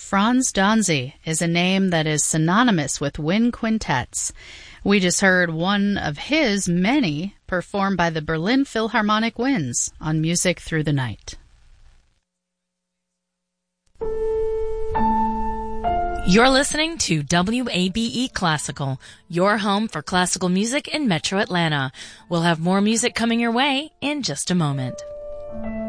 Franz Danzy is a name that is synonymous with wind quintets. We just heard one of his many performed by the Berlin Philharmonic Winds on Music Through the Night. You're listening to WABE Classical, your home for classical music in Metro Atlanta. We'll have more music coming your way in just a moment.